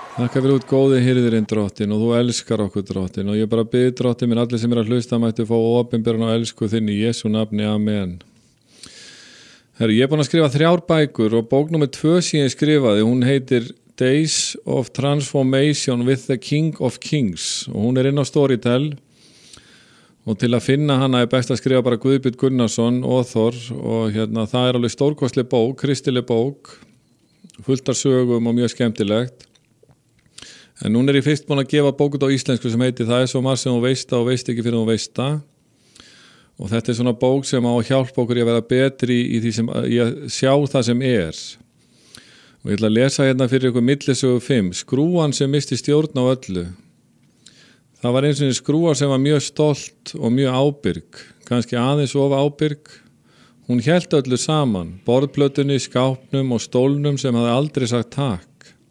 Þakka fyrir út góði hirðirinn drottin og þú elskar okkur drottin og ég bara bið drottin minn allir sem að hlusta mættu fá opinberan og elsku þinn í Jesú nafni, amen. Herru, ég búin að skrifa 3 bækur og bók númer 2 sem ég skrifaði, hún heitir Days of Transformation with the King of Kings og hún inn á Storytel og til að finna hana best að skrifa bara Guðbjörn Gunnarsson, author og það alveg stórkostleg bók, kristileg bók, fullt af sögum og mjög skemmtilegt. En núna ég fyrst búin að gefa bókut á íslensku sem heitir Það svo margt sem þú veist og veist ekki fyrir þú veist það. Og þetta svona bók sem á að hjálpa okkur í að vera betri í því sem ég sjá það sem er. Og ég ætla að lesa fyrir ykkur millisögu 5. Skrúan sem misti stjórn á öllu. Það var eins og skrúa sem var mjög stolt og mjög ábyrg. Kannski aðeins of ábyrg. Hún hélt öllu saman. Borðplötunni, skápnum og stólnum sem hafði aldrei sagt takk.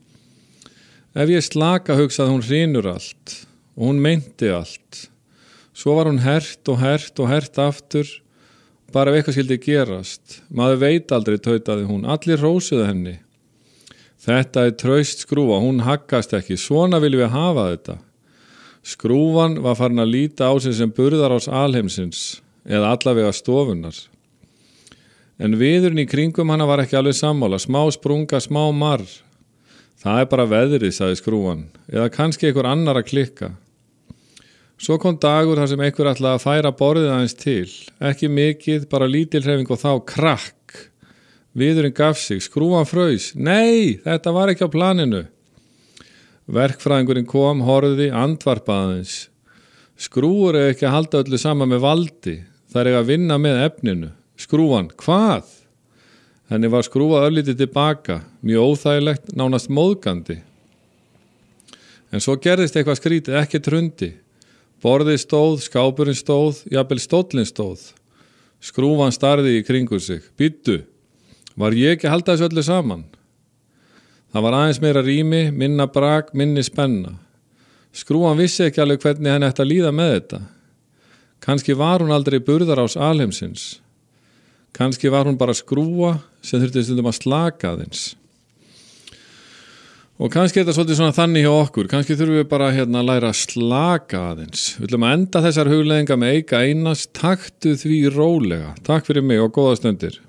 Ef ég slaka hugsaði hún hrynur allt og hún meinti allt. Svo var hún hert og hert aftur, bara ef eitthvað skildi gerast. Maður veit aldrei, tautaði hún, allir hrósuðu henni. Þetta traust skrúfa, hún haggast ekki, svona viljum við hafa þetta. Skrúfan var farin að líta á sig sem burðarás alheimsins, eða allavega stofunar. En viðurinn í kringum hana var ekki alveg sammála, smá sprunga, smá marr. Það bara veðrið, sagði skrúfan, eða kannski einhver annar að klikka. Svo kom dagur þar sem einhver ætlaði að færa borðið aðeins til. Ekki mikið, bara lítil hreyfing og þá krakk. Viðurinn gaf sig, skrúfan fraus. Nei, þetta var ekki á planinu. Verkfræðingurinn kom, horfði, andvarpaði aðeins. Skrúfur ekki að halda öllu saman með valdi. Það að vinna með efninu. Skrúfan, hvað? Henni var skrúfað örlítið tilbaka, mjög óþægilegt, nánast móðgandi. En svo gerðist eitthvað skrítið, ekki trundi. Borðið stóð, skápurinn stóð, jafnvel stóllinn stóð. Skrúfan starði í kringu sig. Bíddu, var ég ekki að halda þessu öllu saman? Það var aðeins meira rými, minna brak, minni spenna. Skrúfan vissi ekki alveg hvernig henni ætti að líða með þetta. Kannski var hún aldrei burðarás alheimsins. Kannski var hún bara skrúfa sem þurfti stundum að slaka aðeins. Og kannski þetta svolítið svona þannig hjá okkur. Kannski þurfum við bara að læra að slaka aðeins. Við ætlum að enda þessar hugleiðingar með eika einast. Taktu því rólega. Takk fyrir mig og góða stundir.